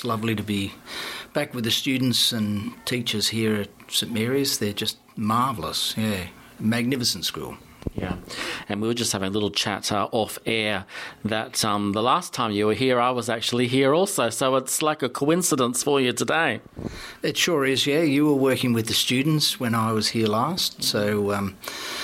It's lovely to be back with the students and teachers here at St Mary's. They're just marvellous, magnificent school. Yeah, and we were just having a little chat off air that the last time you were here, I was actually here also, so it's like a coincidence for you today. It sure is, yeah. You were working with the students when I was here last, so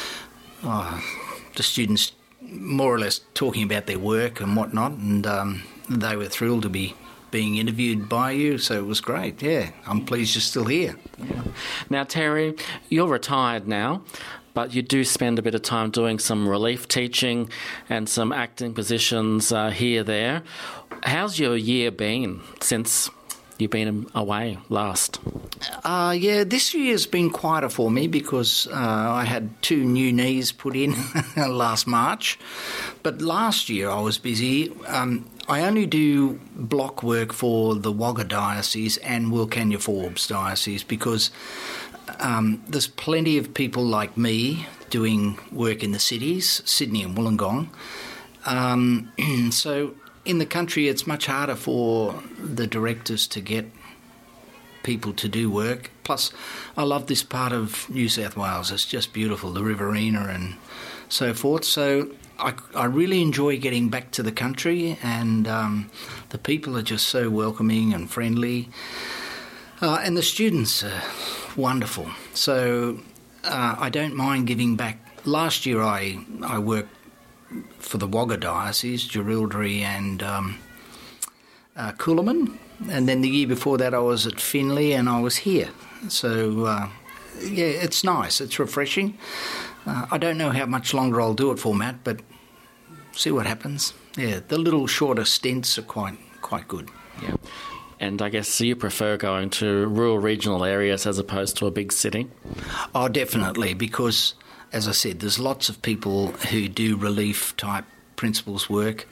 the students more or less talking about their work and whatnot, and they were thrilled to be being interviewed by you, so it was great. Yeah, I'm pleased you're still here. Yeah. Now, Terry, you're retired now, but you do spend a bit of time doing some relief teaching and some acting positions here, there. How's your year been since you've been away last? This year's been quieter for me because I had 2 new knees put in last March. But last year I was busy. I only do block work for the Wagga Diocese and Wilcannia Forbes Diocese because there's plenty of people like me doing work in the cities, Sydney and Wollongong. So in the country it's much harder for the directors to get people to do work. Plus, I love this part of New South Wales. It's just beautiful, the Riverina and so forth. So I really enjoy getting back to the country, and the people are just so welcoming and friendly. And the students are wonderful. So I don't mind giving back. Last year I worked for the Wagga Diocese, Jerilderie and Coolaman. And then the year before that I was at Finley and I was here. So, it's nice. It's refreshing. I don't know how much longer I'll do it for, Matt, but see what happens. Yeah, the little shorter stints are quite good. Yeah. And I guess you prefer going to rural regional areas as opposed to a big city? Oh, definitely, because, as I said, there's lots of people who do relief-type principles work.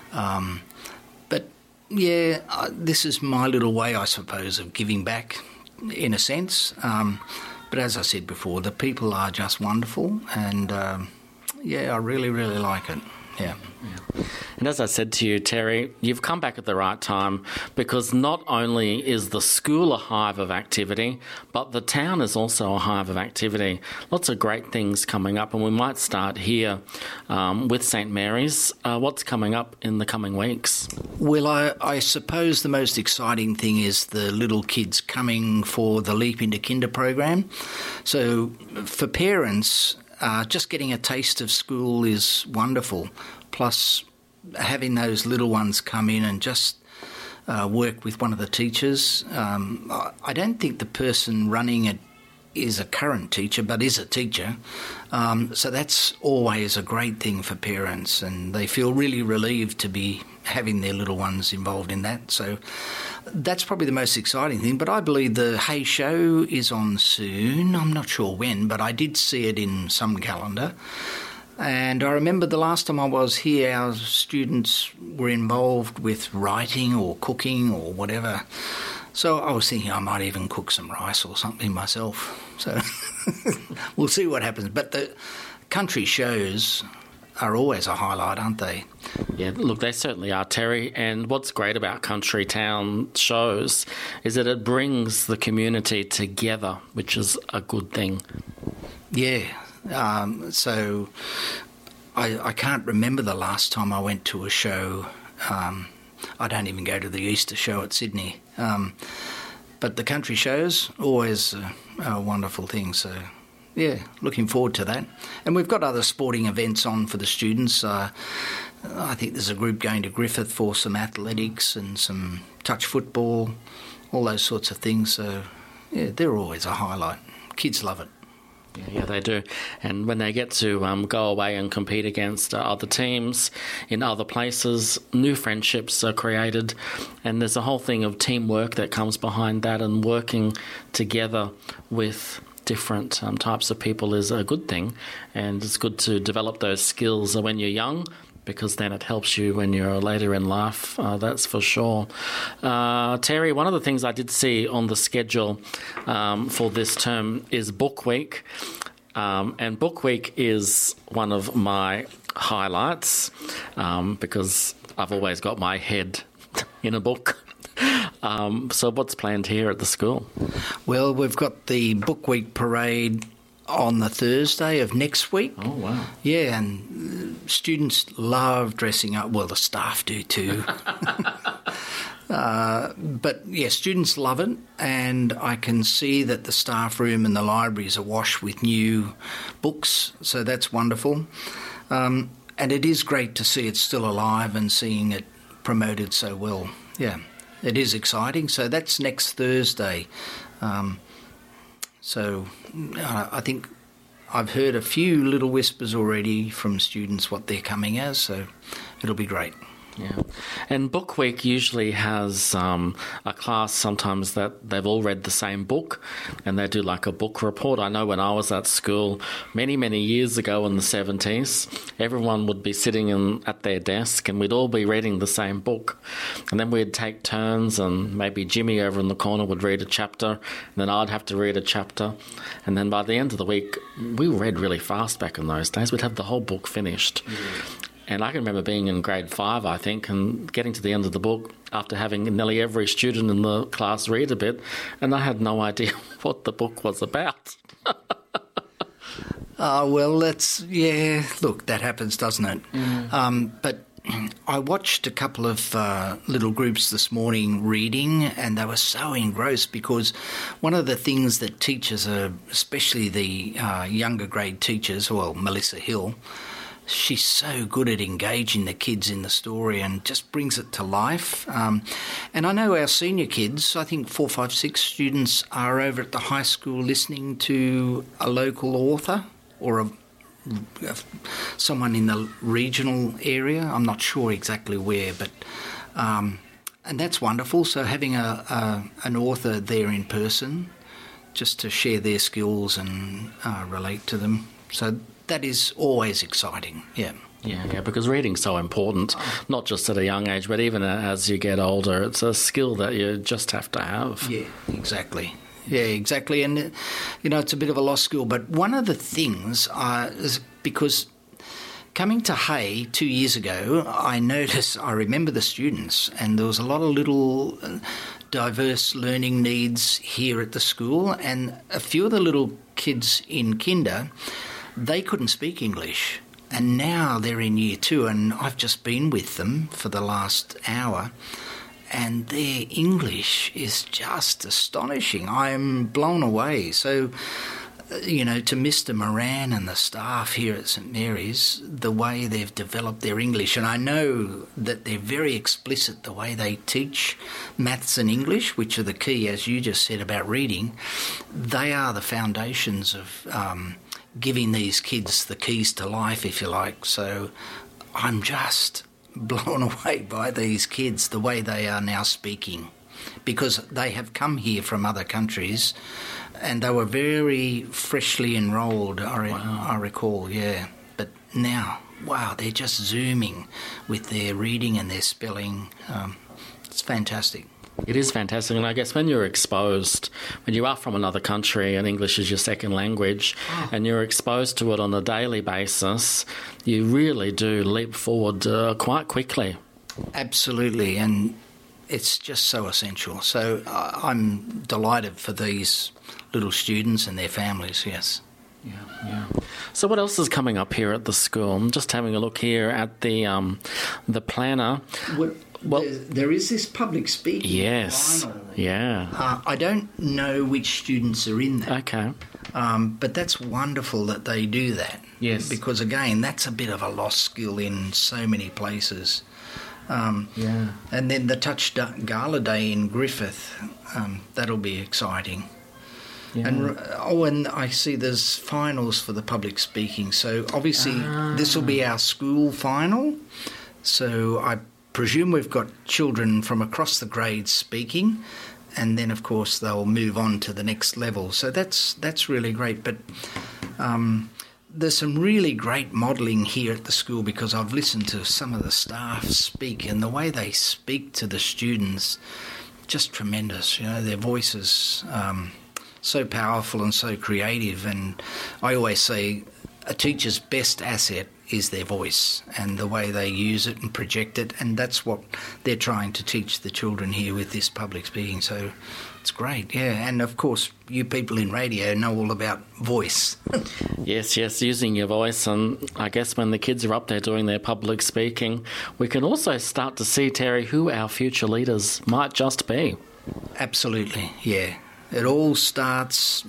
But, this is my little way, I suppose, of giving back, in a sense. But as I said before, the people are just wonderful, and, I really, really like it. Yeah. And as I said to you, Terry, you've come back at the right time because not only is the school a hive of activity, but the town is also a hive of activity. Lots of great things coming up, and we might start here with St Mary's. What's coming up in the coming weeks? Well, I suppose the most exciting thing is the little kids coming for the Leap into Kinder program. So for parents, just getting a taste of school is wonderful. Plus, having those little ones come in and just work with one of the teachers. I don't think the person running it is a current teacher, but is a teacher. So that's always a great thing for parents, and they feel really relieved to be having their little ones involved in that. So that's probably the most exciting thing. But I believe the Hay Show is on soon. I'm not sure when, but I did see it in some calendar. And I remember the last time I was here, our students were involved with writing or cooking or whatever. So I was thinking I might even cook some rice or something myself. So we'll see what happens. But the country shows are always a highlight, aren't they? Yeah, look, they certainly are, Terry. And what's great about country town shows is that it brings the community together, which is a good thing. Yeah. So I can't remember the last time I went to a show. I don't even go to the Easter show at Sydney. But the country shows, always a wonderful thing. So, looking forward to that. And we've got other sporting events on for the students. I think there's a group going to Griffith for some athletics and some touch football, all those sorts of things. So, they're always a highlight. Kids love it. Yeah, they do. And when they get to go away and compete against other teams in other places, new friendships are created. And there's a whole thing of teamwork that comes behind that, and working together with different types of people is a good thing. And it's good to develop those skills when you're young, because then it helps you when you're later in life, that's for sure. Terry, one of the things I did see on the schedule for this term is Book Week. And Book Week is one of my highlights because I've always got my head in a book. So what's planned here at the school? Well, we've got the Book Week parade on the Thursday of next week. Oh, wow. Yeah, and students love dressing up. Well, the staff do too. But, yeah, students love it, and I can see that the staff room and the libraries are awash with new books, so that's wonderful. And it is great to see it still alive and seeing it promoted so well. Yeah, it is exciting. So that's next Thursday. I think I've heard a few little whispers already from students what they're coming as, so it'll be great. Yeah, and Book Week usually has a class sometimes that they've all read the same book and they do like a book report. I know when I was at school many, many years ago in the 70s, everyone would be sitting at their desk and we'd all be reading the same book. And then we'd take turns and maybe Jimmy over in the corner would read a chapter and then I'd have to read a chapter. And then by the end of the week, we read really fast back in those days. We'd have the whole book finished. Mm. And I can remember being in grade 5, I think, and getting to the end of the book after having nearly every student in the class read a bit, and I had no idea what the book was about. Well, look, that happens, doesn't it? Mm. But I watched a couple of little groups this morning reading, and they were so engrossed because one of the things that teachers are, especially the younger grade teachers, well, Melissa Hill, she's so good at engaging the kids in the story and just brings it to life. And I know our senior kids, I think 4, 5, 6 students are over at the high school listening to a local author or someone in the regional area. I'm not sure exactly where, but and that's wonderful. So having an author there in person just to share their skills and relate to them. So that is always exciting, yeah. Yeah, because reading's so important, not just at a young age, but even as you get older. It's a skill that you just have to have. Yeah, exactly. Yeah, exactly. And, it's a bit of a lost skill. But one of the things is because coming to Hay 2 years ago, I remember the students, and there was a lot of little diverse learning needs here at the school, and a few of the little kids in kinder, they couldn't speak English, and now they're in year 2, and I've just been with them for the last hour, and their English is just astonishing. I'm blown away. So, to Mr. Moran and the staff here at St Mary's, the way they've developed their English, and I know that they're very explicit the way they teach maths and English, which are the key, as you just said about reading. They are the foundations of giving these kids the keys to life, if you like. So I'm just blown away by these kids, the way they are now speaking, because they have come here from other countries and they were very freshly enrolled, I recall, yeah. But now, wow, they're just zooming with their reading and their spelling. It's fantastic. It is fantastic, and I guess when you are from another country and English is your second language, and you're exposed to it on a daily basis, you really do leap forward quite quickly. Absolutely, and it's just so essential. So I'm delighted for these little students and their families, yes. Yeah. So what else is coming up here at the school? I'm just having a look here at the planner. Well, there is this public speaking. Yes. Final. Yeah. I don't know which students are in that. Okay. But that's wonderful that they do that. Yes. Because, again, that's a bit of a lost skill in so many places. Yeah. And then the Touch Gala Day in Griffith, that'll be exciting. Yeah. And I see there's finals for the public speaking. So, obviously, this will be our school final. So, I presume we've got children from across the grades speaking, and then of course they'll move on to the next level. So that's really great. But there's some really great modelling here at the school, because I've listened to some of the staff speak, and the way they speak to the students, just tremendous. Their voices so powerful and so creative. And I always say a teacher's best asset is their voice and the way they use it and project it, and that's what they're trying to teach the children here with this public speaking. So it's great, yeah. And of course, you people in radio know all about voice. Yes, using your voice. And I guess when the kids are up there doing their public speaking, we can also start to see, Terry, who our future leaders might just be. Absolutely, yeah. It all starts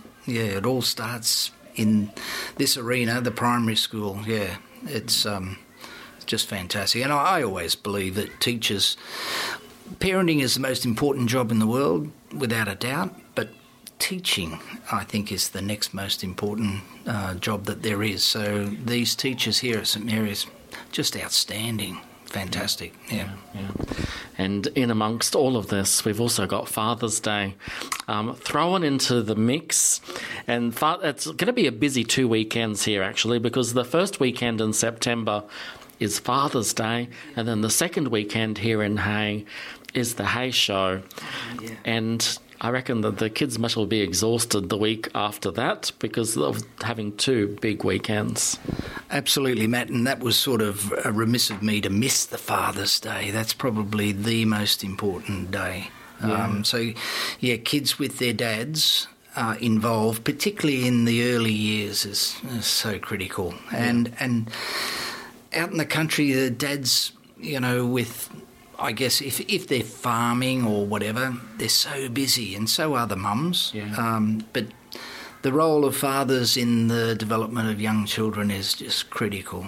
in this arena, the primary school, yeah. It's just fantastic. And I always believe that parenting is the most important job in the world, without a doubt, but teaching, I think, is the next most important job that there is. So these teachers here at St Mary's, just outstanding. Fantastic, yeah. And in amongst all of this, we've also got Father's Day thrown into the mix. And it's going to be a busy 2 weekends here, actually, because the first weekend in September is Father's Day, and then the second weekend here in Hay is the Hay Show. Yeah. And I reckon that the kids must be exhausted the week after that because of having 2 big weekends. Absolutely, Matt, and that was sort of remiss of me to miss the Father's Day. That's probably the most important day. Yeah. Kids with their dads involved, particularly in the early years, is so critical. Yeah. And out in the country, the dads, with... I guess if they're farming or whatever, they're so busy, and so are the mums. Yeah. But the role of fathers in the development of young children is just critical.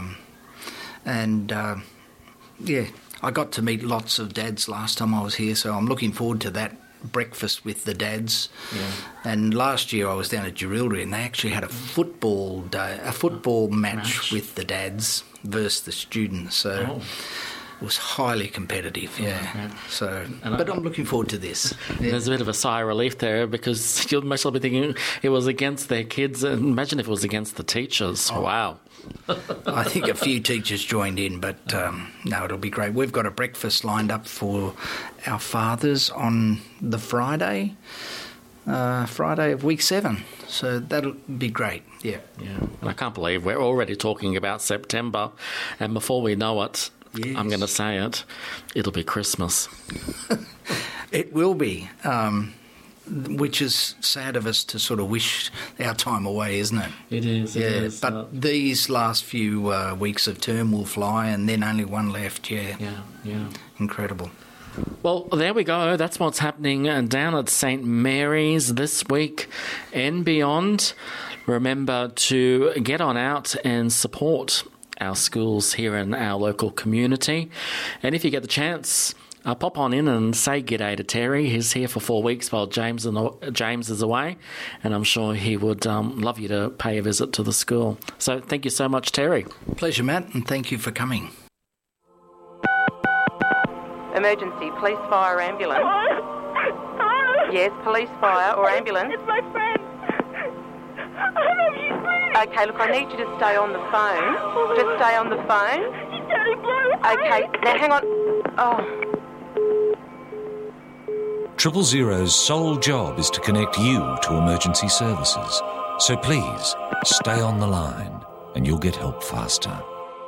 I got to meet lots of dads last time I was here, so I'm looking forward to that breakfast with the dads. Yeah. And last year I was down at Jerilderie, and they actually had a football match with the dads versus the students. So. Oh. It was highly competitive, yeah. So, but I'm looking forward to this. Yeah. There's a bit of a sigh of relief there because you'll most be thinking it was against their kids. Imagine if it was against the teachers. Oh. Wow. I think a few teachers joined in, but no, it'll be great. We've got a breakfast lined up for our fathers on the Friday of week 7. So that'll be great, yeah. And I can't believe we're already talking about September, and before we know it, yes. I'm going to say it, it'll be Christmas. It will be, which is sad of us to sort of wish our time away, isn't it? It is. Yeah, it is. But these last few weeks of term will fly, and then only one left, yeah. Incredible. Well, there we go. That's what's happening down at St Mary's this week and beyond. Remember to get on out and support our schools here in our local community. And if you get the chance, pop on in and say g'day to Terry. He's here for 4 weeks while James is away, and I'm sure he would love you to pay a visit to the school. So thank you so much, Terry. Pleasure, Matt, and thank you for coming. Emergency, police, fire, ambulance. Hello? Yes, police, fire or ambulance. It's my friend. I love you, please. Okay, look, I need you to stay on the phone. Just stay on the phone. She's Daddy Blue. Okay, now hang on. Oh. 000's sole job is to connect you to emergency services. So please, stay on the line and you'll get help faster.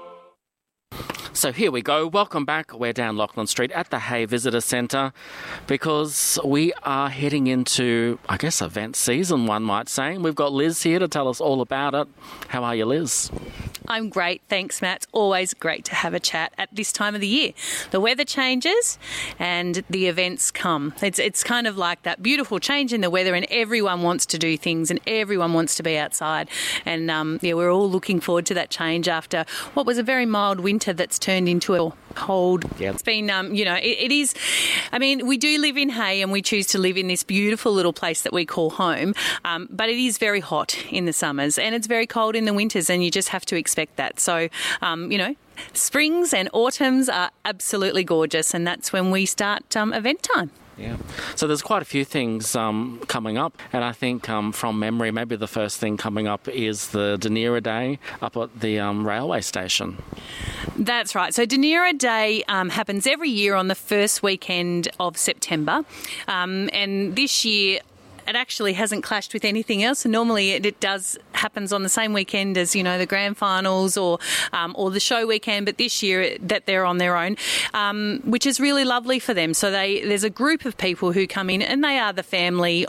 So here we go. Welcome back. We're down Lachlan Street at the Hay Visitor Centre because we are heading into, I guess, event season, one might say. We've got Liz here to tell us all about it. How are you, Liz? I'm great, thanks, Matt. It's always great to have a chat at this time of the year. The weather changes and the events come. It's kind of like that beautiful change in the weather, and everyone wants to do things and everyone wants to be outside. And, we're all looking forward to that change after what was a very mild winter that's turned into a cold. Yep. It's been, it is, we do live in Hay and we choose to live in this beautiful little place that we call home, but it is very hot in the summers and it's very cold in the winters, and you just have to expect that. So, springs and autumns are absolutely gorgeous, and that's when we start event time. Yeah. So there's quite a few things coming up, and I think from memory, maybe the first thing coming up is the Dunera Day up at the railway station. That's right. So Dunera Day happens every year on the first weekend of September, and this year it actually hasn't clashed with anything else. Normally it does happens on the same weekend as, the grand finals or the show weekend, but this year that they're on their own, which is really lovely for them. So there's a group of people who come in, and they are the family,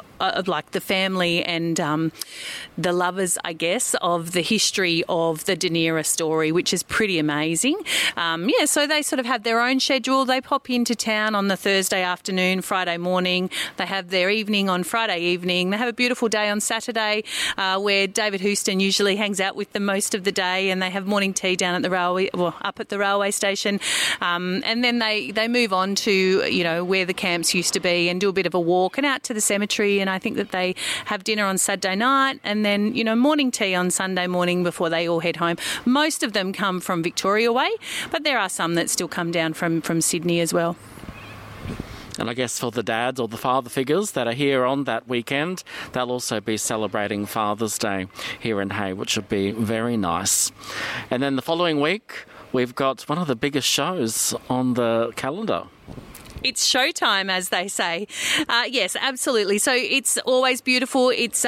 and the lovers, I guess, of the history of the Dunera story, which is pretty amazing. So they sort of have their own schedule. They pop into town on the Thursday afternoon, Friday morning. They have their evening on Friday evening. They have a beautiful day on Saturday where David Houston usually hangs out with them most of the day, and they have morning tea down at up at the railway station. And then they move on to, where the camps used to be and do a bit of a walk and out to the cemetery. And I think that they have dinner on Saturday night and then, morning tea on Sunday morning before they all head home. Most of them come from Victoria way, but there are some that still come down from Sydney as well. And I guess for the dads or the father figures that are here on that weekend, they'll also be celebrating Father's Day here in Hay, which would be very nice. And then the following week, we've got one of the biggest shows on the calendar. It's showtime, as they say. Yes, absolutely. So it's always beautiful. It's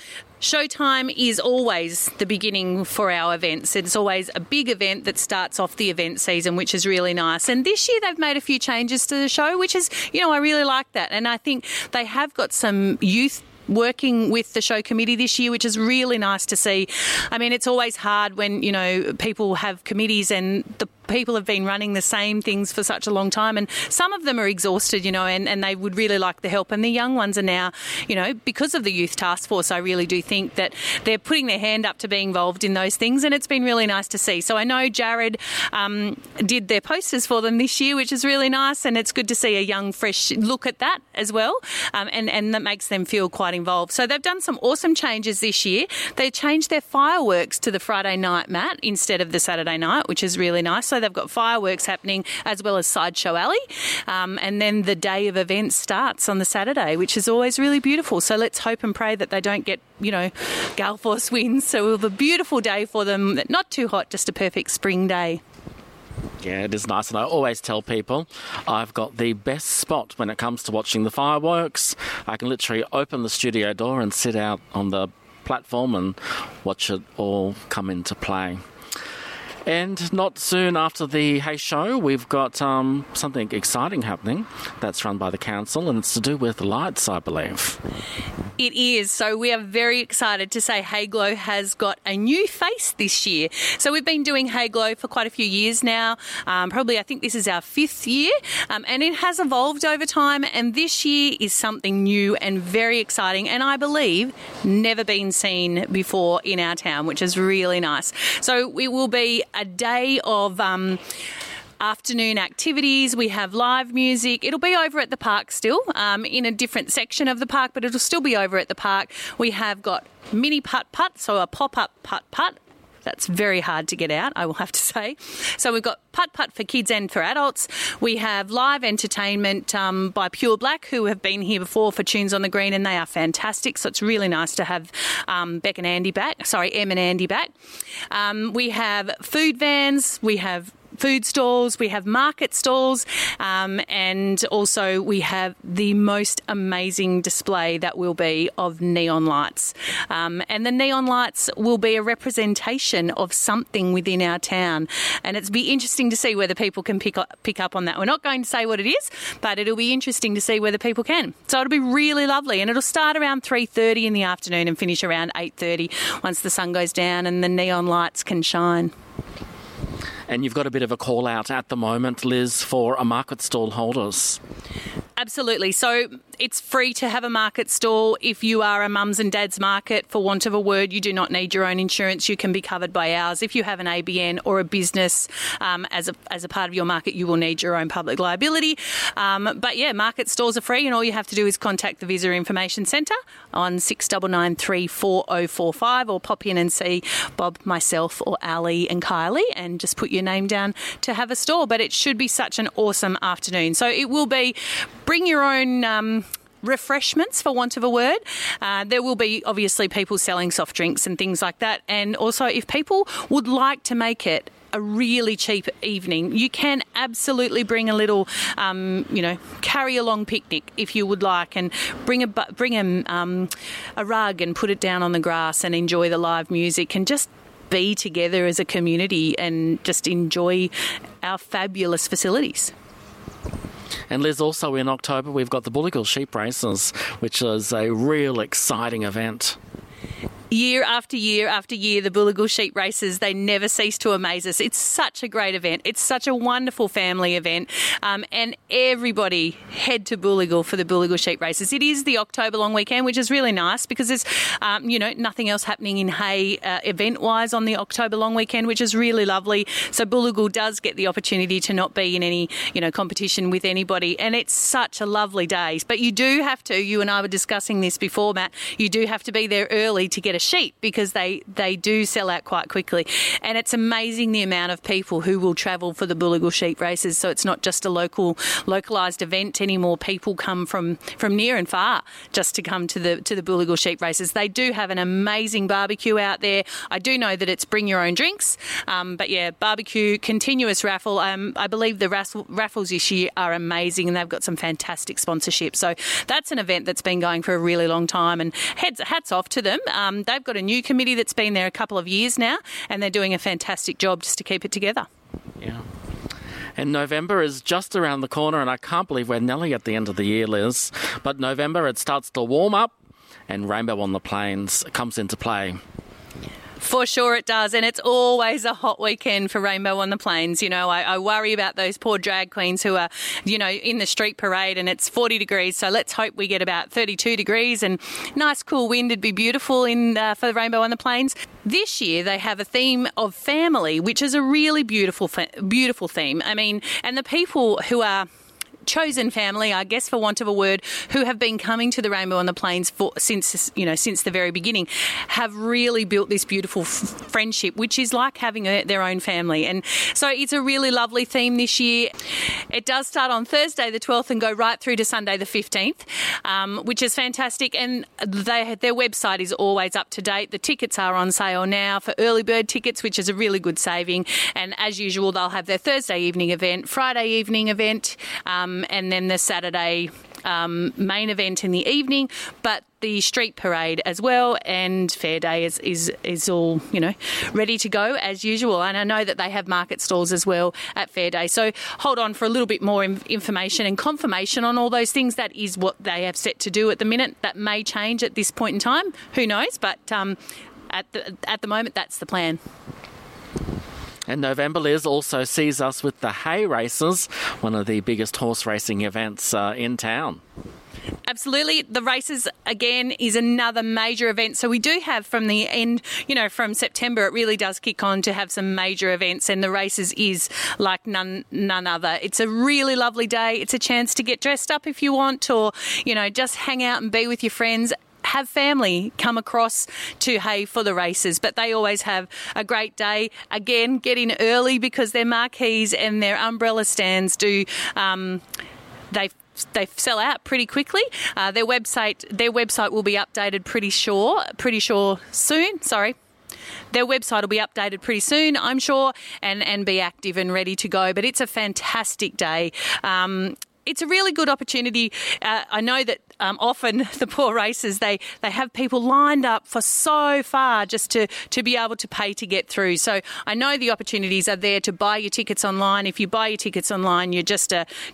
showtime is always the beginning for our events. It's always a big event that starts off the event season, which is really nice. And this year they've made a few changes to the show, which is, I really like that. And I think they have got some youth working with the show committee this year, which is really nice to see. I mean, it's always hard when, people have committees and the people have been running the same things for such a long time, and some of them are exhausted, and they would really like the help. And the young ones are now, because of the Youth Task Force, I really do think that they're putting their hand up to be involved in those things, and it's been really nice to see. So I know Jared did their posters for them this year, which is really nice, and it's good to see a young, fresh look at that as well, and that makes them feel quite involved. So they've done some awesome changes this year. They changed their fireworks to the Friday night, Matt, instead of the Saturday night, which is really nice. So they've got fireworks happening as well as Sideshow Alley. And then the day of events starts on the Saturday, which is always really beautiful. So let's hope and pray that they don't get, gale force winds. So we'll have a beautiful day for them. Not too hot, just a perfect spring day. Yeah, it is nice. And I always tell people I've got the best spot when it comes to watching the fireworks. I can literally open the studio door and sit out on the platform and watch it all come into play. And not soon after the Hay Show, we've got something exciting happening that's run by the council, and it's to do with lights, I believe. It is. So we are very excited to say Hayglow has got a new face this year. So we've been doing Hayglow for quite a few years now. Probably, I think this is our 5th year, and it has evolved over time. And this year is something new and very exciting, and I believe never been seen before in our town, which is really nice. So it will be a day of afternoon activities. We have live music. It'll be over at the park still, in a different section of the park, but it'll still be over at the park. We have got mini putt-putt, so a pop-up putt-putt. That's very hard to get out, I will have to say. So we've got putt-putt for kids and for adults. We have live entertainment by Pure Black, who have been here before for Tunes on the Green, and they are fantastic. So it's really nice to have Em and Andy back. We have food vans. We have food stalls, we have market stalls, and also we have the most amazing display that will be of neon lights. And the neon lights will be a representation of something within our town. And it's be interesting to see whether people can pick up on that. We're not going to say what it is, but it'll be interesting to see whether people can. So it'll be really lovely. And it'll start around 3:30 in the afternoon and finish around 8:30 once the sun goes down and the neon lights can shine. And you've got a bit of a call out at the moment, Liz, for a market stall holders. Absolutely. So it's free to have a market stall. If you are a mums and dads market, for want of a word, you do not need your own insurance. You can be covered by ours. If you have an ABN or a business as a part of your market, you will need your own public liability. But yeah, market stalls are free, and all you have to do is contact the Visitor Information Centre on 6993 4045, or pop in and see Bob, myself, or Ali and Kylie, and just put your name down to have a stall. But it should be such an awesome afternoon. So it will be bring your own refreshments, for want of a word. There will be obviously people selling soft drinks and things like that. And also, if people would like to make it a really cheap evening. You can absolutely bring a little, carry along picnic if you would like, and bring a rug and put it down on the grass and enjoy the live music and just be together as a community and just enjoy our fabulous facilities. And Liz, also in October, we've got the Bullagul Sheep Races, which is a real exciting event. Year after year after year, the Bullagul Sheep Races, they never cease to amaze us. It's such a great event. It's such a wonderful family event. And everybody head to Bullagul for the Bullagul Sheep Races. It is the October long weekend, which is really nice because there's, nothing else happening in Hay event-wise on the October long weekend, which is really lovely. So Bullagul does get the opportunity to not be in any, competition with anybody. And it's such a lovely day. But you do have to, you and I were discussing this before, Matt, you do have to be there early to get a sheep because they do sell out quite quickly. And it's amazing the amount of people who will travel for the Bullagul Sheep Races. So it's not just a localised event anymore. People come from near and far just to come to the Bullagul Sheep Races. They do have an amazing barbecue out there. I do know that it's bring your own drinks, but yeah, barbecue, continuous raffle. I believe the raffles this year are amazing and they've got some fantastic sponsorship. So that's an event that's been going for a really long time, and hats off to them. They've got a new committee that's been there a couple of years now, and they're doing a fantastic job just to keep it together. Yeah. And November is just around the corner, and I can't believe we're nearly at the end of the year, Liz. But November, it starts to warm up, and Rainbow on the Plains comes into play. For sure it does, and it's always a hot weekend for Rainbow on the Plains. I worry about those poor drag queens who are, in the street parade and it's 40 degrees, so let's hope we get about 32 degrees and nice cool wind. It'd be beautiful for the Rainbow on the Plains. This year they have a theme of family, which is a really beautiful theme. I mean, and the people who are chosen family, I guess, for want of a word, who have been coming to the Rainbow on the Plains since the very beginning, have really built this beautiful friendship, which is like having their own family. And so it's a really lovely theme this year. It does start on Thursday the 12th and go right through to Sunday the 15th, which is fantastic. And their website is always up to date. The tickets are on sale now for early bird tickets, which is a really good saving. And as usual, they'll have their Thursday evening event, Friday evening event, and then the Saturday main event in the evening, but the street parade as well, and Fair Day is all, ready to go as usual. And I know that they have market stalls as well at Fair Day. So hold on for a little bit more information and confirmation on all those things. That is what they have set to do at the minute. That may change at this point in time. Who knows? But at the moment, that's the plan. And November, Liz, also sees us with the Hay Races, one of the biggest horse racing events in town. Absolutely. The races, again, is another major event. So we do have from the end, from September, it really does kick on to have some major events, and the races is like none other. It's a really lovely day. It's a chance to get dressed up if you want, or, just hang out and be with your friends. Have family come across to Hay for the races, but they always have a great day. Again, get in early because their marquees and their umbrella stands do they sell out pretty quickly. Their website will be updated pretty sure soon. Sorry. Their website will be updated pretty soon, I'm sure, and be active and ready to go. But it's a fantastic day. It's a really good opportunity. I know that often the poor racers, they have people lined up for so far just to be able to pay to get through. So I know the opportunities are there to buy your tickets online. If you buy your tickets online, you're just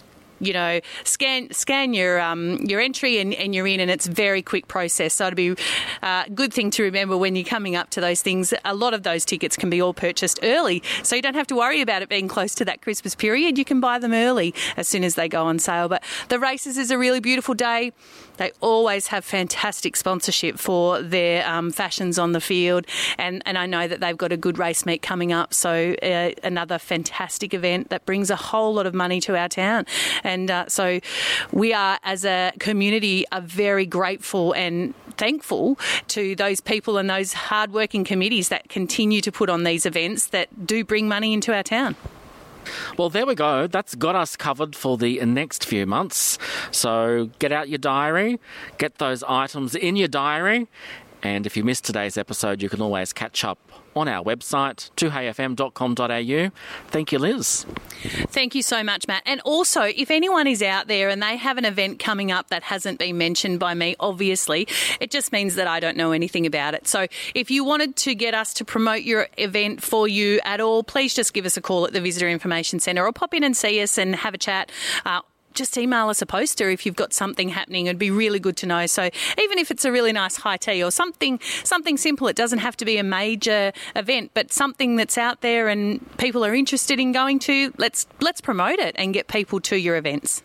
scan your entry and you're in, and it's a very quick process. So it'll be a good thing to remember when you're coming up to those things. A lot of those tickets can be all purchased early, so you don't have to worry about it being close to that Christmas period. You can buy them early as soon as they go on sale. But the races is a really beautiful day. They always have fantastic sponsorship for their fashions on the field, and I know that they've got a good race meet coming up, so another fantastic event that brings a whole lot of money to our town. And so we are, as a community, are very grateful and thankful to those people and those hard-working committees that continue to put on these events that do bring money into our town. Well, there we go. That's got us covered for the next few months. So get out your diary, get those items in your diary, And if you missed today's episode, you can always catch up on our website, 2heyfm.com.au. Thank you, Liz. Thank you so much, Matt. And also, if anyone is out there and they have an event coming up that hasn't been mentioned by me, obviously, it just means that I don't know anything about it. So if you wanted to get us to promote your event for you at all, please just give us a call at the Visitor Information Centre or pop in and see us and have a chat. Just email us a poster if you've got something happening. It'd be really good to know. So even if it's a really nice high tea or something simple, it doesn't have to be a major event, but something that's out there and people are interested in going to, let's promote it and get people to your events.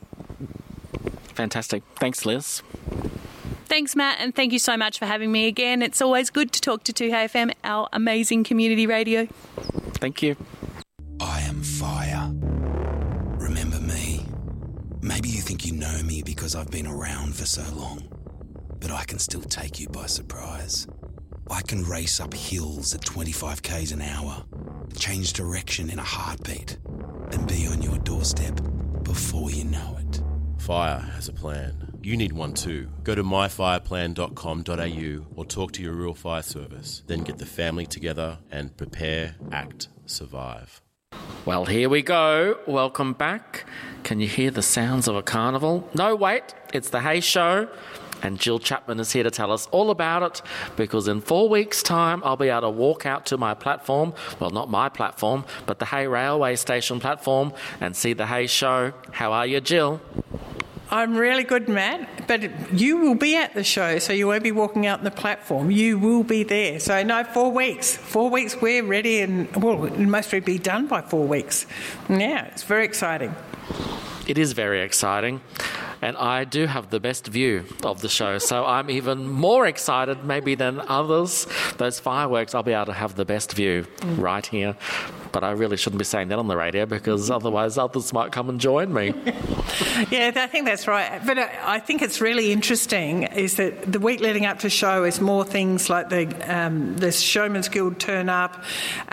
Fantastic. Thanks, Liz. Thanks, Matt, and thank you so much for having me again. It's always good to talk to 2HFM, our amazing community radio. Thank you. I am fire. Remember me? Maybe you think you know me because I've been around for so long, but I can still take you by surprise. I can race up hills at 25 k's an hour, change direction in a heartbeat, and be on your doorstep before you know it. Fire has a plan. You need one too. Go to myfireplan.com.au or talk to your rural fire service. Then get the family together and prepare, act, survive. Well, here we go. Welcome back. Can you hear the sounds of a carnival? No, wait. It's the Hay Show. And Jill Chapman is here to tell us all about it, because in 4 weeks' time I'll be able to walk out to my platform, well, not my platform, but the Hay Railway Station platform, and see the Hay Show. How are you, Jill? I'm really good, Matt, but you will be at the show, so you won't be walking out on the platform. You will be there. So, no, 4 weeks. 4 weeks, we're ready, and, well, it must be done by 4 weeks. Yeah, it's very exciting. It is very exciting. And I do have the best view of the show, so I'm even more excited maybe than others. Those fireworks, I'll be able to have the best view right here. But I really shouldn't be saying that on the radio, because otherwise others might come and join me. Yeah, I think that's right. But I think it's really interesting is that the week leading up to show is more things like the Showman's Guild turn up.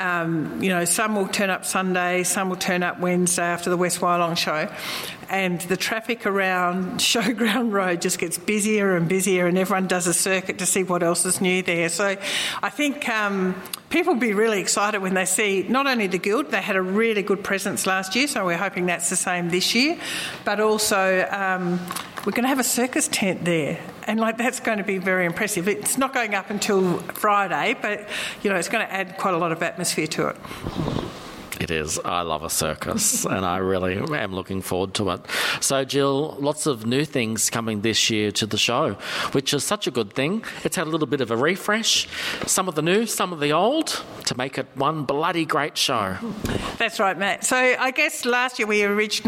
Some will turn up Sunday, some will turn up Wednesday after the West Wyalong show. And the traffic around Showground Road just gets busier and busier, and everyone does a circuit to see what else is new there. So I think people will be really excited when they see not only the Guild, they had a really good presence last year, so we're hoping that's the same this year, but also we're going to have a circus tent there. And that's going to be very impressive. It's not going up until Friday, but it's going to add quite a lot of atmosphere to it. It is. I love a circus, and I really am looking forward to it. So, Jill, lots of new things coming this year to the show, which is such a good thing. It's had a little bit of a refresh, some of the new, some of the old, to make it one bloody great show. That's right, Matt. So I guess last year we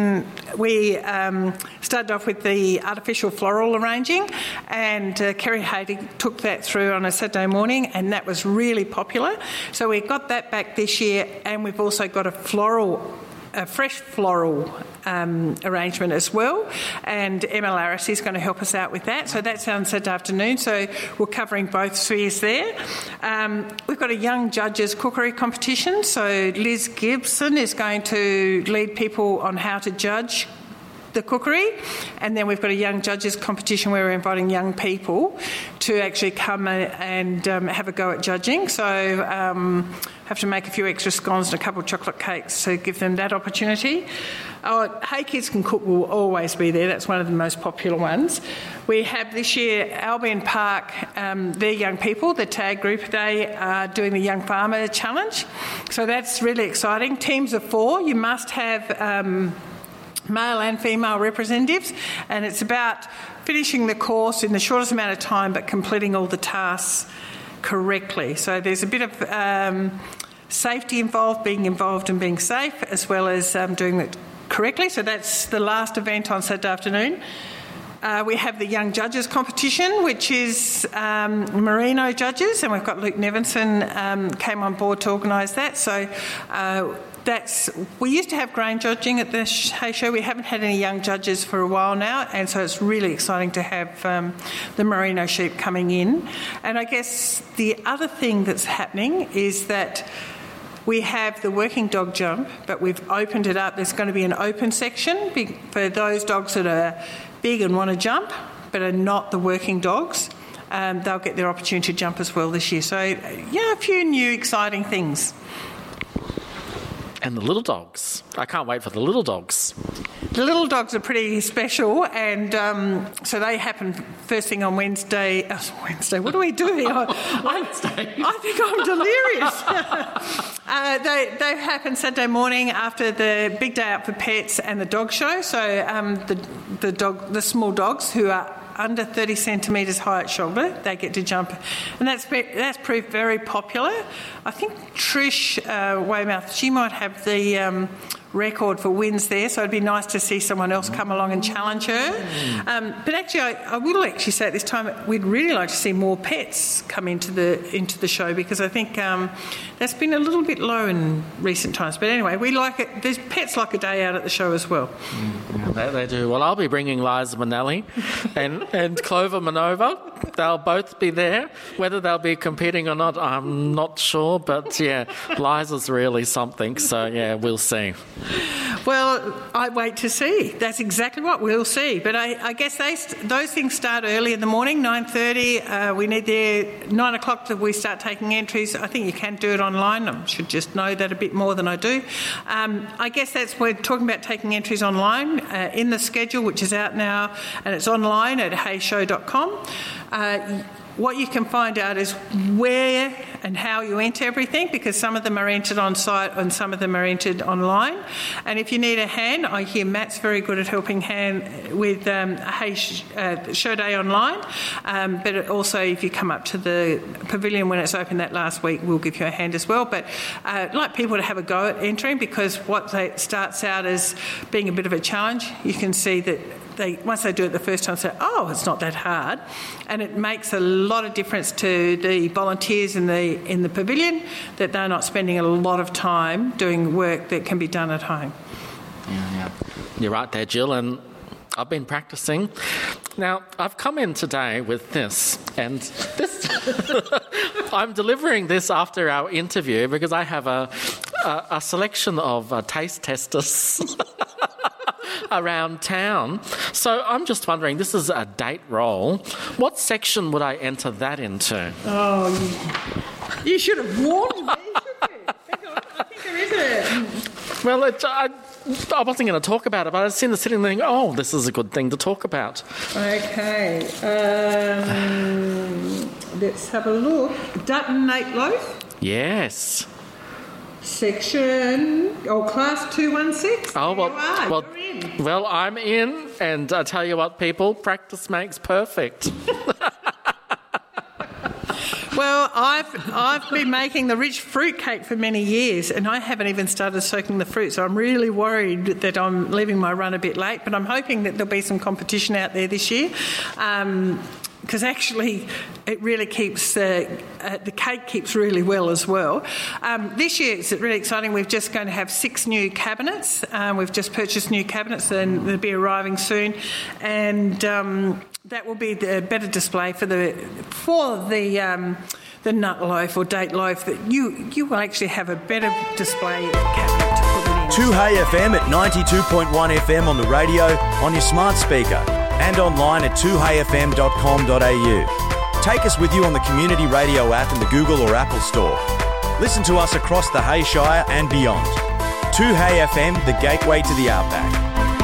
started off with the artificial floral arranging, and Kerry Haiti took that through on a Saturday morning, and that was really popular. So we got that back this year, and we've also got a fresh floral arrangement as well, and Emma Larris is going to help us out with that. So that's on Saturday afternoon, so we're covering both spheres there. We've got a young judges cookery competition, so Liz Gibson is going to lead people on how to judge the cookery, and then we've got a young judges competition where we're inviting young people to actually come and have a go at judging. So have to make a few extra scones and a couple of chocolate cakes to give them that opportunity. Hey Kids Can Cook will always be there. That's one of the most popular ones. We have this year Albion Park, their young people, the TAG group, they are doing the Young Farmer Challenge. So that's really exciting. Teams of 4. You must have male and female representatives, and it's about finishing the course in the shortest amount of time but completing all the tasks correctly. So there's a bit of safety involved, being involved and being safe, as well as doing it correctly. So that's the last event on Saturday afternoon. We have the Young Judges competition, which is Merino judges, and we've got Luke Nevinson came on board to organise that. So we used to have grain judging at the Hay Show. We haven't had any young judges for a while now, and so it's really exciting to have the merino sheep coming in. And I guess the other thing that's happening is that we have the working dog jump, but we've opened it up. There's going to be an open section for those dogs that are big and want to jump but are not the working dogs. they'll get their opportunity to jump as well this year. So, a few new exciting things. And the little dogs. I can't wait for the little dogs. The little dogs are pretty special, and so they happen first thing on Wednesday. Wednesday, what are we doing? Wednesday. I think I'm delirious. They happen Saturday morning after the big day out for pets and the dog show. So the small dogs who are under 30 centimetres high at shoulder, they get to jump, and that's proved very popular. I think Trish Weymouth, she might have the record for wins there, so it'd be nice to see someone else come along and challenge her. But actually, I will actually say at this time we'd really like to see more pets come into the show, because I think that's been a little bit low in recent times. But anyway, we like it. There's pets like a day out at the show as well. Yeah, they do. Well, I'll be bringing Liza Minnelli and Clover Manova. They'll both be there. Whether they'll be competing or not, I'm not sure. But yeah, Liza's really something. So yeah, we'll see. Well, I wait to see. That's exactly what we'll see. But I guess those things start early in the morning, 9:30. We need there 9 o'clock that we start taking entries. I think you can do it online. I should just know that a bit more than I do. I guess we're talking about taking entries online in the schedule, which is out now, and it's online at heyshow.com. What you can find out is where and how you enter everything, because some of them are entered on site and some of them are entered online. And if you need a hand, I hear Matt's very good at helping hand with Show Day online. But also, if you come up to the pavilion when it's open that last week, we'll give you a hand as well. But I'd like people to have a go at entering, because what starts out as being a bit of a challenge, you can see that once they do it the first time, say, oh, it's not that hard. And it makes a lot of difference to the volunteers in the pavilion, that they're not spending a lot of time doing work that can be done at home. Yeah. You're right there, Jill, and I've been practicing. Now, I've come in today with this, and this I'm delivering this after our interview, because I have a selection of taste testers around town. So I'm just wondering, this is a date roll. What section would I enter that into? Oh, you should have warned me, shouldn't you? I think there is a... Well, I wasn't going to talk about it, but I was sitting there thinking, oh, this is a good thing to talk about. Okay. Let's have a look. Dutton Nate Loaf. Yes. Section, class 216. Oh, well, I'm in, and I tell you what, people, practice makes perfect. Well, I've been making the rich fruit cake for many years, and I haven't even started soaking the fruit, so I'm really worried that I'm leaving my run a bit late, but I'm hoping that there'll be some competition out there this year. Because actually it really keeps the cake keeps really well as well. This year it's really exciting. We're just going to have 6 new cabinets. We've just purchased new cabinets, and they'll be arriving soon, and that will be the better display for the nut loaf or date loaf. That you will actually have a better display cabinet to put it in. 2Hey FM at 92.1 FM on the radio, on your smart speaker, and online at 2heyfm.com.au. Take us with you on the Community Radio app in the Google or Apple Store. Listen to us across the Hay Shire and beyond. 2Hey FM, the gateway to the outback.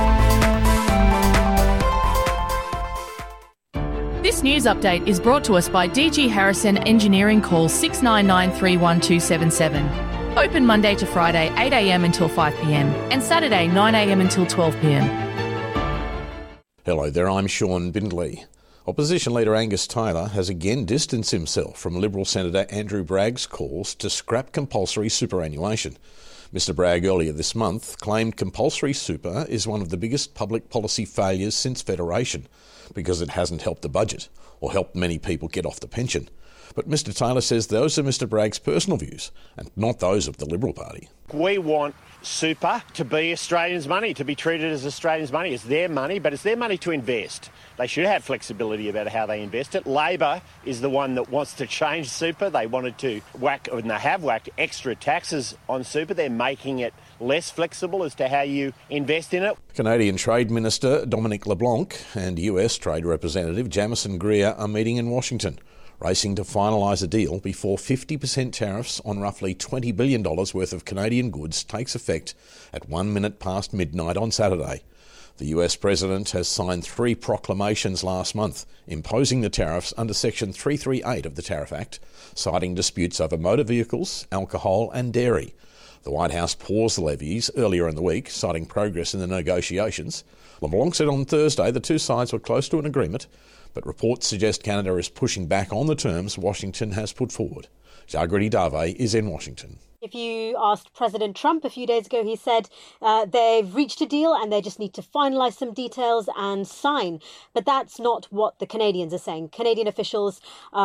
This news update is brought to us by DG Harrison Engineering. Call 699 31277. Open Monday to Friday 8am until 5pm and Saturday 9am until 12pm. Hello there, I'm Sean Bindley. Opposition Leader Angus Taylor has again distanced himself from Liberal Senator Andrew Bragg's calls to scrap compulsory superannuation. Mr Bragg earlier this month claimed compulsory super is one of the biggest public policy failures since Federation because it hasn't helped the budget or helped many people get off the pension. But Mr Taylor says those are Mr Bragg's personal views and not those of the Liberal Party. We want super to be Australians' money, to be treated as Australians' money. It's their money, but it's their money to invest. They should have flexibility about how they invest it. Labor is the one that wants to change super. They wanted to whack, and they have whacked, extra taxes on super. They're making it less flexible as to how you invest in it. Canadian Trade Minister Dominic LeBlanc and US Trade Representative Jamieson Greer are meeting in Washington, racing to finalise a deal before 50% tariffs on roughly $20 billion worth of Canadian goods takes effect at 1 minute past midnight on Saturday. The US President has signed 3 proclamations last month imposing the tariffs under Section 338 of the Tariff Act, citing disputes over motor vehicles, alcohol and dairy. The White House paused the levies earlier in the week, citing progress in the negotiations. LeBlanc said on Thursday the two sides were close to an agreement, but reports suggest Canada is pushing back on the terms Washington has put forward. Jagriti Dave is in Washington. If you asked President Trump a few days ago, he said they've reached a deal and they just need to finalise some details and sign. But that's not what the Canadians are saying. Canadian officials,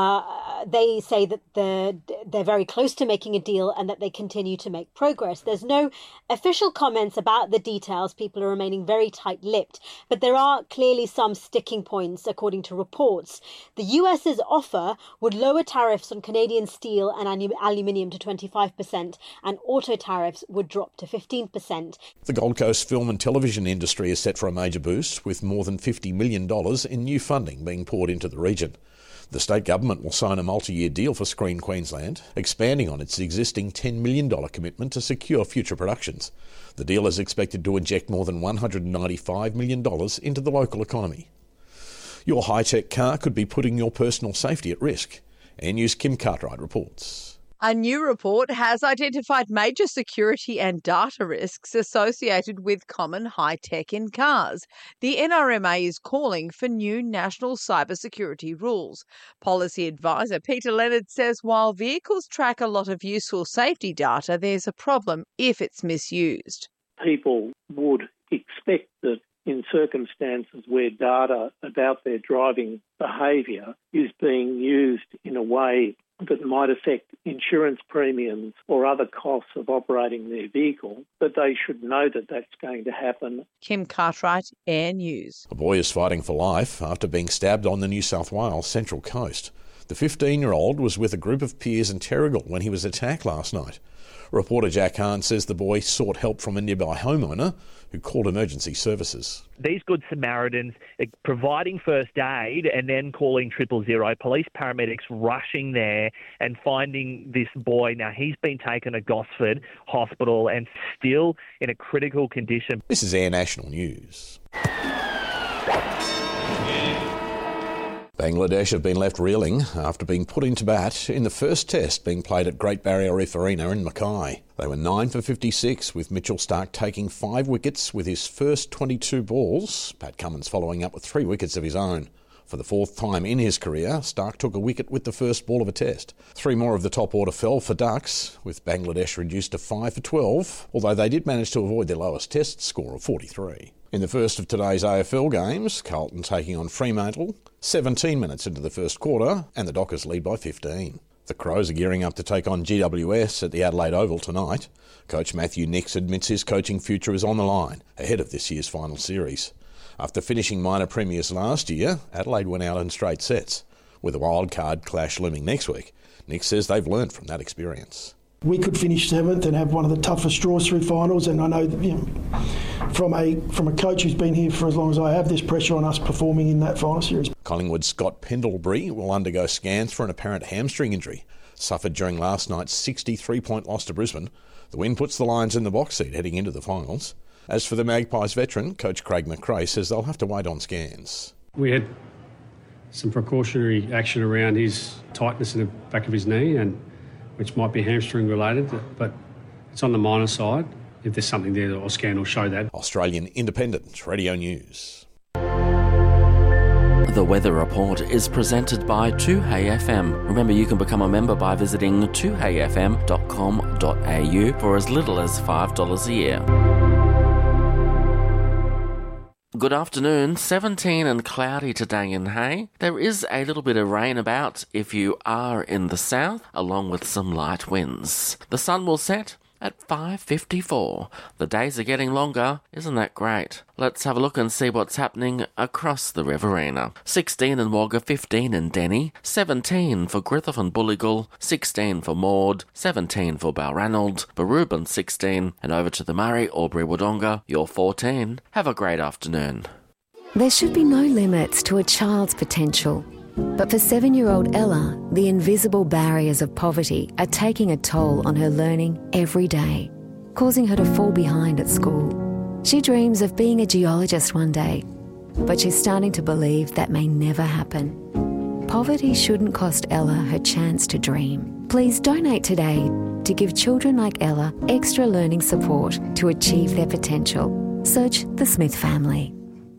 they say that they're very close to making a deal and that they continue to make progress. There's no official comments about the details. People are remaining very tight-lipped. But there are clearly some sticking points, according to reports. The US's offer would lower tariffs on Canadian steel and aluminium to 25%. And auto tariffs would drop to 15%. The Gold Coast film and television industry is set for a major boost, with more than $50 million in new funding being poured into the region. The state government will sign a multi-year deal for Screen Queensland, expanding on its existing $10 million commitment to secure future productions. The deal is expected to inject more than $195 million into the local economy. Your high-tech car could be putting your personal safety at risk. Air News' Kim Cartwright reports. A new report has identified major security and data risks associated with common high-tech in cars. The NRMA is calling for new national cybersecurity rules. Policy advisor Peter Leonard says while vehicles track a lot of useful safety data, there's a problem if it's misused. People would expect that in circumstances where data about their driving behaviour is being used in a way that might affect insurance premiums or other costs of operating their vehicle, that they should know that that's going to happen. Kim Cartwright, Air News. A boy is fighting for life after being stabbed on the New South Wales Central Coast. The 15-year-old was with a group of peers in Terrigal when he was attacked last night. Reporter Jack Hahn says the boy sought help from a nearby homeowner who called emergency services. These Good Samaritans are providing first aid and then calling 000, police paramedics rushing there and finding this boy. Now, he's been taken to Gosford Hospital and still in a critical condition. This is Air National News. Bangladesh have been left reeling after being put into bat in the first test being played at Great Barrier Reef Arena in Mackay. They were 9 for 56, with Mitchell Starc taking 5 wickets with his first 22 balls, Pat Cummins following up with 3 wickets of his own. For the 4th time in his career, Starc took a wicket with the first ball of a test. 3 more of the top order fell for Ducks, with Bangladesh reduced to 5 for 12, although they did manage to avoid their lowest test score of 43. In the first of today's AFL games, Carlton taking on Fremantle, 17 minutes into the first quarter, and the Dockers lead by 15. The Crows are gearing up to take on GWS at the Adelaide Oval tonight. Coach Matthew Nicks admits his coaching future is on the line, ahead of this year's final series. After finishing minor premiers last year, Adelaide went out in straight sets. With a wildcard clash looming next week, Nicks says they've learned from that experience. We could finish 7th and have one of the toughest draws through finals, and I know that, from a coach who's been here for as long as I have, there's pressure on us performing in that final series. Collingwood's Scott Pendlebury will undergo scans for an apparent hamstring injury suffered during last night's 63-point loss to Brisbane. The win puts the Lions in the box seat heading into the finals. As for the Magpies veteran, Coach Craig McRae says they'll have to wait on scans. We had some precautionary action around his tightness in the back of his knee, and which might be hamstring related, but it's on the minor side. If there's something there, a scan will show that. Australian Independent Radio News. The weather report is presented by 2HeyFM. Remember, you can become a member by visiting 2heyfm.com.au for as little as $5 a year. Good afternoon, 17 and cloudy today in Hay. There is a little bit of rain about if you are in the south, along with some light winds. The sun will set at 5:54. The days are getting longer, isn't that great? Let's have a look and see what's happening across the Riverina. 16 in Wagga, 15 in Denny, 17 for Griffith and Bulligal, 16 for Maud, 17 for Balranald, Barooban 16, and over to the Murray, Albury Wodonga, you're 14. Have a great afternoon. There should be no limits to a child's potential. But for 7-year-old Ella, the invisible barriers of poverty are taking a toll on her learning every day, causing her to fall behind at school. She dreams of being a geologist one day, but she's starting to believe that may never happen. Poverty shouldn't cost Ella her chance to dream. Please donate today to give children like Ella extra learning support to achieve their potential. Search the Smith family.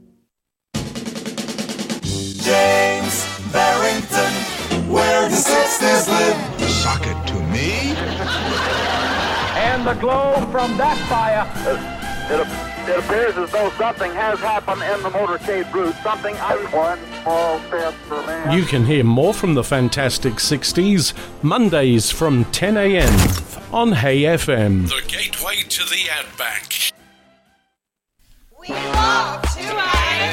James Barrington, where the sisters live. Suck it to me. And the glow from that fire. It appears as though something has happened in the motorcade route. Something one small step for man. You can hear more from the Fantastic 60s Mondays from 10 a.m. on Hay FM. The gateway to the Outback. We walk to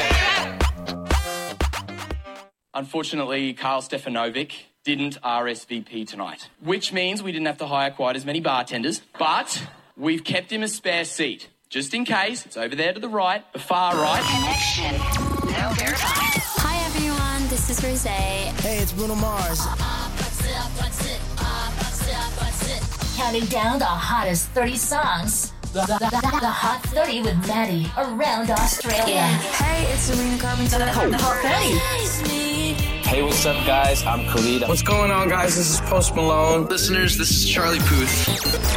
Unfortunately, Carl Stefanovic didn't RSVP tonight, which means we didn't have to hire quite as many bartenders, but we've kept him a spare seat, just in case. It's over there to the right, the far right. Connection now verified. Hi everyone, this is Rosé. Hey, it's Bruno Mars. Counting down the hottest 30 songs. The Hot 30 with Maddie around Australia. Yeah. Hey, it's Serena Carpenter. The Hot 30. Hey, what's up, guys? I'm Khalid. What's going on, guys? This is Post Malone. Listeners, this is Charlie Puth.